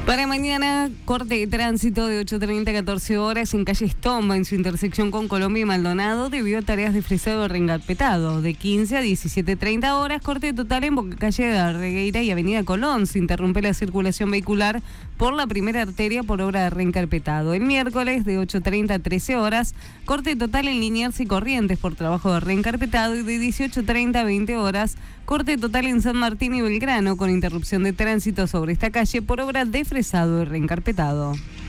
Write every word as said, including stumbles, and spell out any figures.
Para mañana, corte de tránsito de ocho treinta a catorce horas en calle Estomba, en su intersección con Colombia y Maldonado, debido a tareas de fresado reencarpetado. De quince a diecisiete treinta horas, corte total en Boca Calle de Regueira y Avenida Colón. Se interrumpe la circulación vehicular por la primera arteria por obra de reencarpetado. El miércoles, de ocho treinta a trece horas, corte total en Liniers y Corrientes por trabajo de reencarpetado. Y de dieciocho treinta a veinte horas, corte total en San Martín y Belgrano, con interrupción de tránsito sobre esta calle por obra de fresado y reencarpetado.